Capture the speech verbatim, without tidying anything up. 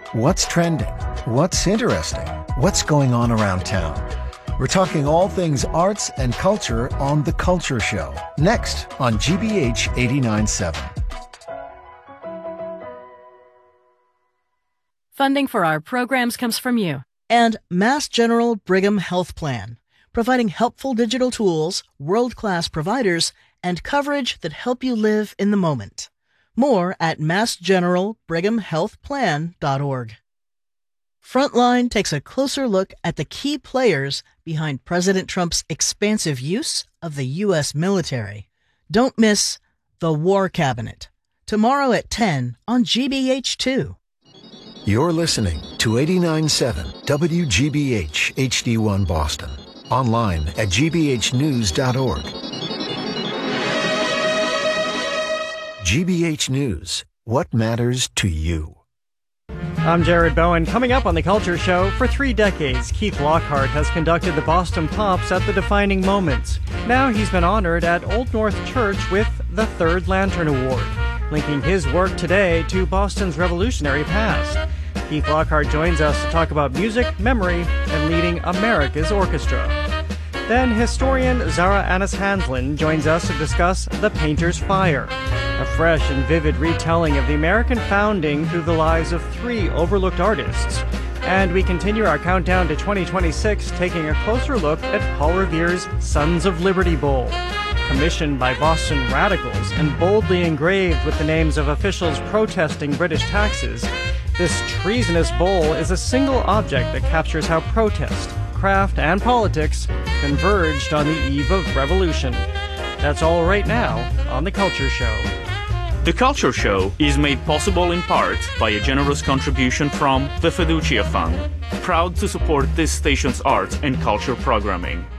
What's trending? What's interesting? What's going on around town? We're talking all things arts and culture on The Culture Show, next on G B H eighty-nine point seven. Funding for our programs comes from you. And Mass General Brigham Health Plan, providing helpful digital tools, world-class providers, and coverage that help you live in the moment. More at mass general brigham health plan dot org. Frontline takes a closer look at the key players behind President Trump's expansive use of the U S military. Don't miss The War Cabinet, tomorrow at ten on G B H two. You're listening to eighty-nine point seven W G B H H D one Boston, online at g b h news dot org. G B H News, what matters to you? I'm Jared Bowen. Coming up on The Culture Show, for three decades, Keith Lockhart has conducted the Boston Pops at the defining moments. Now he's been honored at Old North Church with the Third Lantern Award, linking his work today to Boston's revolutionary past. Keith Lockhart joins us to talk about music, memory, and leading America's orchestra. Then historian Zara Annis Handlin joins us to discuss The Painter's Fire, a fresh and vivid retelling of the American founding through the lives of three overlooked artists. And we continue our countdown to twenty twenty-six, taking a closer look at Paul Revere's Sons of Liberty Bowl, commissioned by Boston radicals and boldly engraved with the names of officials protesting British taxes. This treasonous bowl is a single object that captures how protest, craft, and politics converged on the eve of revolution. That's all right now on The Culture Show. The Culture Show is made possible in part by a generous contribution from the Fiducia Fund, proud to support this station's art and culture programming.